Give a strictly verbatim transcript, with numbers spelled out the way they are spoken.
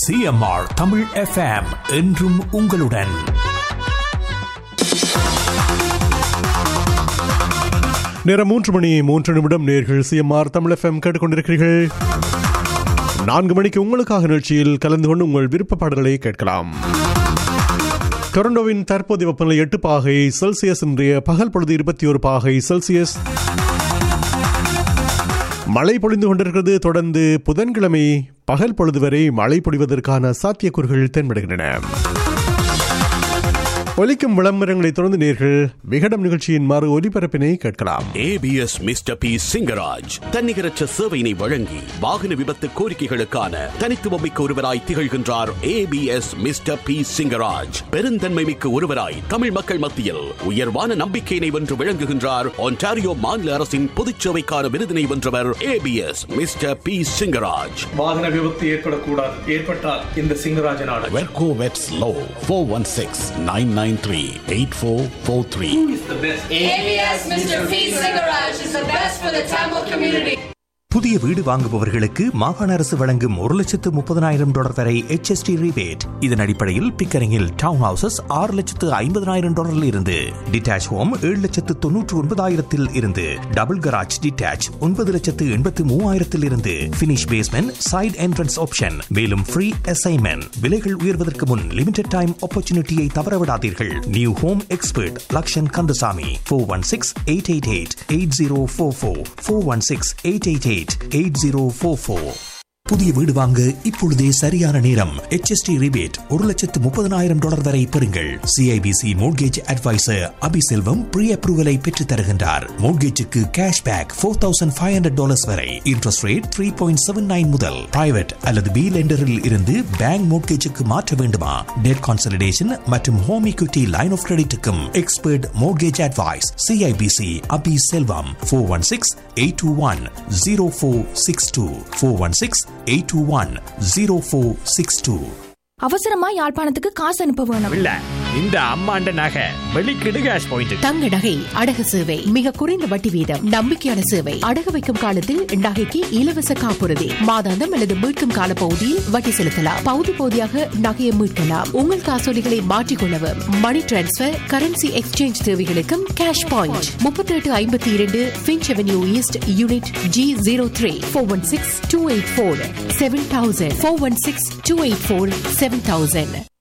CMR Tamil FM என்றும் உங்களுடன். நேரம் மூன்று மணி மூன்று நிமிடம். நேர்கள் சிஎம்ஆர் தமிழ் எஃப்எம் கேட்டுக்கொண்டிருக்கிறீர்கள். நான்கு மணிக்கு உங்களுக்காக நிகழ்ச்சியில் கலந்து கொண்டு உங்கள் விருப்ப பாடல்களை கேட்கலாம். டொரண்டோவின் தற்போதைய வெப்பநிலை எட்டு பாகை செல்சியஸ். இன்றைய பகல் பொழுது இருபத்தி ஒரு பாகை செல்சியஸ். மழை பொழிந்து கொண்டிருக்கிறது. தொடர்ந்து புதன்கிழமை பகல் பொழுது வரை மழை பொழிவதற்கான சாத்தியக்கூறுகள் தென்படுகின்றன. ஒலிக்கும் விளம்பரங்களை தொடர்ந்து நேர்கள் விகடம் நிகழ்ச்சியின் மறு ஒலிபரப்பினை கேட்கலாம். ஏபிஎஸ் மிஸ்டர் பி சிங்கராஜ் தன்னிகரற்ற சேவையினை வழங்கி வாகன விபத்து கோரிக்கைகளுக்கான தனித்துவமிக்க ஒருவராய் திகழ்கின்றார். ஏபிஎஸ் மிஸ்டர் பி சிங்கராஜ் பெருந்தன்மை மிக்க ஒருவராய் தமிழ் மக்கள் மத்தியில் உயர்வான நம்பிக்கையினை வென்று விளங்குகின்றார். ஒன்டாரியோ மாநில அரசின் பொதுச்சேவைக்கான விருதினை வென்றவர் ஏபிஎஸ் மிஸ்டர் பி சிங்கராஜ். வாகன விபத்து ஏற்படக்கூடாது, ஏற்பட்டால் இந்த சிங்கராஜனான வெர்கோ வெட்ஸ் low four one six nine nine three eight four four three. Who is the best? A B S Mister P Singaraj is the best for the Tamil community. புதிய வீடு வாங்குபவர்களுக்கு மாகாண அரசு வழங்கும் ஒரு லட்சத்து முப்பதனாயிரம் டாலர் வரை எச் எஸ் டி ரிபேட். இதன் அடிப்படையில் பிக்கரிங்கில் டவுன் ஹவுசஸ் ஆறு லட்சத்து ஐம்பதனாயிரம் டாலரில் இருந்து, டிட்டாச் ஹோம் ஏழு லட்சத்து தொன்னூற்று ஒன்பதாயிரத்தில் இருந்து, டபுள் கராஜ் டிட்டாச் ஒன்பது லட்சத்து எண்பத்து மூவாயிரத்தில் இருந்து, finish basement side entrance option. மேலும் ஃப்ரீ அசைன்மெண்ட். விலைகள் உயர்வதற்கு முன் லிமிடெட் டைம் ஆப்பர்ச்சுனிட்டியை தவறவிடாதீர்கள். New home expert Lakshan Kandasamy four one six eight eight eight eight zero four four four one six eight eight eight eight zero four four. புதிய வீடு வாங்க இப்பொழுதே சரியான நேரம். எச் எஸ் டி ரிபேட் ஒரு லட்சத்து முப்பதனாயிரம் டாலர் வரை பெறுங்கள். CIBC mortgage advisor Abiselvam pre அப்ரூவலை பெற்றுத் தருகின்றார். மோட்கேஜுக்கு cash back four thousand five hundred dollars வரை. Interest rate three point seven nine முதல். பிரைவேட் அல்லது பி லெண்டரில் இருந்து பேங்க் மோட்கேஜுக்கு மாற்ற வேண்டுமா? டெட் கான்சலிடேஷன் மற்றும் home equity line of கிரெடிட்டுக்கும் expert mortgage advice. CIBC Abhi Selvam four one six eight two one zero four six two four one six eight two one zero four six two. அவசரமா யாழ்ப்பாணத்துக்கு காசு அனுப்ப வேணும். இல்ல, இந்த அம்மாண்ட நகை வெளிக்கிடு கேஷ் பாயிண்ட். தங்க நகை அடகு சேவை மிக குறைந்த வட்டி வீதம், நம்பிக்கையான சேவை. அடகு வைக்கும் காலத்தில் நகைக்கு இலவச காப்புறுதி, மாதாந்தம் அல்லது மீட்கும் கால பகுதியில் வட்டி செலுத்தலாம். பகுதி பகுதியாக நகையை மீட்கலாம். உங்கள் காசோலிகளை மாற்றிக்கொள்ளவும், மணி டிரான்ஸ்பர், கரன்சி எக்ஸ்சேஞ்ச் தேவைகளுக்கும் கேஷ் பாயிண்ட். முப்பத்தி எட்டு ஐம்பத்தி இரண்டு pinch avenue east unit G zero three four one six two eight four seven thousand four one six two eight four seven thousand.